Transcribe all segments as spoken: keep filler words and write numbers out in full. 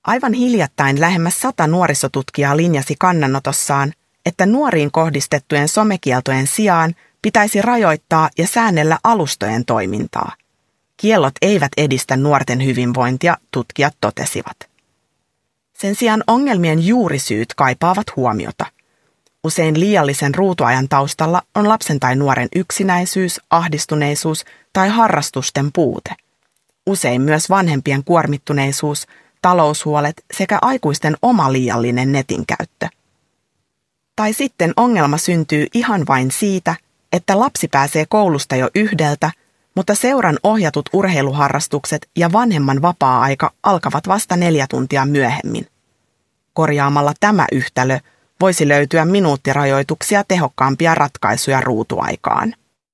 Aivan hiljattain lähemmäs sata nuorisotutkijaa linjasi kannanotossaan, että nuoriin kohdistettujen somekieltojen sijaan pitäisi rajoittaa ja säännellä alustojen toimintaa. Kiellot eivät edistä nuorten hyvinvointia, tutkijat totesivat. Sen sijaan ongelmien juurisyyt kaipaavat huomiota. Usein liiallisen ruutuajan taustalla on lapsen tai nuoren yksinäisyys, ahdistuneisuus tai harrastusten puute. Usein myös vanhempien kuormittuneisuus, taloushuolet sekä aikuisten oma liiallinen netin käyttö. Tai sitten ongelma syntyy ihan vain siitä, että lapsi pääsee koulusta jo yhdeltä, mutta seuran ohjatut urheiluharrastukset ja vanhemman vapaa-aika alkavat vasta neljä tuntia myöhemmin. Korjaamalla tämä yhtälö voisi löytyä minuuttirajoituksia tehokkaampia ratkaisuja ruutuaikaan.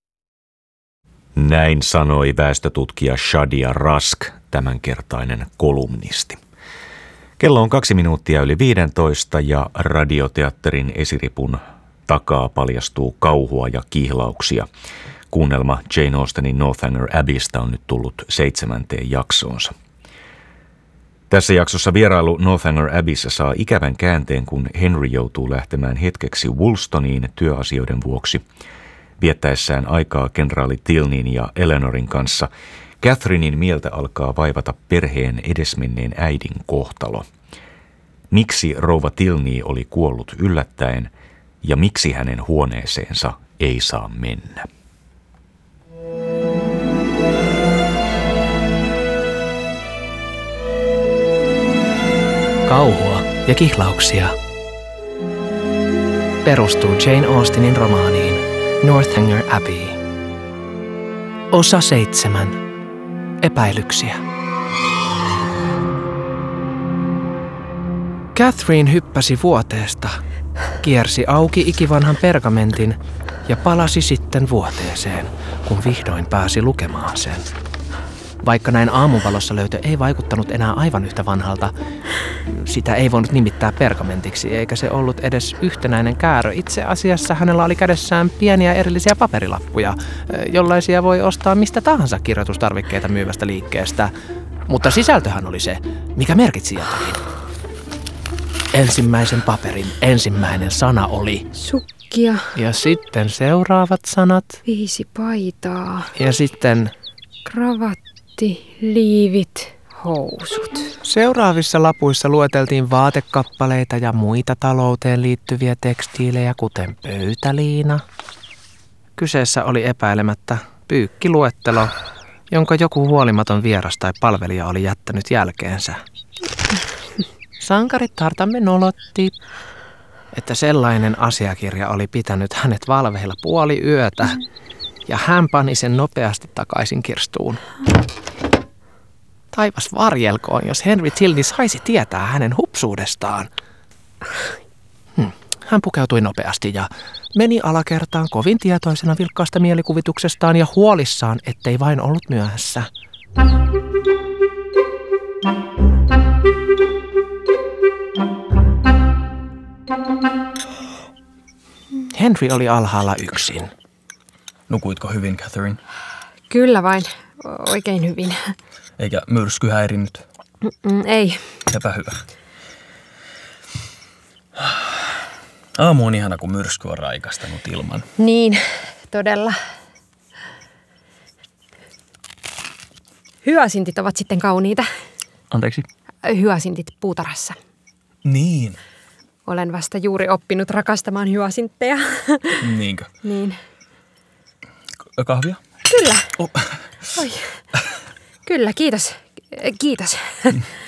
Näin sanoi väestötutkija Shadia Rask, tämänkertainen kolumnisti. Kello on kaksi minuuttia yli viidentoista ja radioteatterin esiripun takaa paljastuu kauhua ja kihlauksia. Kuunnelma Jane Austenin Northanger Abbeystä on nyt tullut seitsemänteen jaksoonsa. Tässä jaksossa vierailu Northanger Abbeyssä saa ikävän käänteen, kun Henry joutuu lähtemään hetkeksi Woolstoniin työasioiden vuoksi. Viettäessään aikaa kenraali Tilneyn ja Eleanorin kanssa, Catherinein mieltä alkaa vaivata perheen edesmenneen äidin kohtalo. Miksi rouva Tilney oli kuollut yllättäen ja miksi hänen huoneeseensa ei saa mennä? Kauhua ja kihlauksia perustuu Jane Austenin romaaniin Northanger Abbey. Osa seitsemän. Epäilyksiä. Catherine hyppäsi vuoteesta, kiersi auki ikivanhan pergamentin ja palasi sitten vuoteeseen, kun vihdoin pääsi lukemaan sen. Vaikka näin aamuvalossa löytö ei vaikuttanut enää aivan yhtä vanhalta, sitä ei voinut nimittää pergamentiksi, eikä se ollut edes yhtenäinen käärö. Itse asiassa hänellä oli kädessään pieniä erillisiä paperilappuja, jollaisia voi ostaa mistä tahansa kirjoitustarvikkeita myyvästä liikkeestä. Mutta sisältöhän oli se, mikä merkitsi jotakin. Ensimmäisen paperin ensimmäinen sana oli sukkia. Ja sitten seuraavat sanat. Viisi paitaa. Ja sitten kravatti, liivit, housut. Seuraavissa lapuissa lueteltiin vaatekappaleita ja muita talouteen liittyviä tekstiilejä, kuten pöytäliina. Kyseessä oli epäilemättä pyykkiluettelo, jonka joku huolimaton vieras tai palvelija oli jättänyt jälkeensä. Sankarit Tartamme nolotti, että sellainen asiakirja oli pitänyt hänet valveilla puoli yötä, ja hän pani sen nopeasti takaisin kirstuun. Taivas varjelkoon, jos Henry Tilney saisi tietää hänen hupsuudestaan. Hmm. Hän pukeutui nopeasti ja meni alakertaan kovin tietoisena vilkkaasta mielikuvituksestaan ja huolissaan, ettei vain ollut myöhässä. Henry oli alhaalla yksin. Nukuitko hyvin, Catherine? Kyllä vain, oikein hyvin. Eikä myrsky häirinnyt? Mm, ei. Sepä hyvä. Aamu on ihana, kun myrsky on raikastanut ilman. Niin, todella. Hyasintit ovat sitten kauniita. Anteeksi? Hyasintit puutarhassa. Niin. Olen vasta juuri oppinut rakastamaan hyasintteja. Niinkö? Niin. K- kahvia? Kyllä. Oh. Oi. Kyllä, kiitos. Kiitos.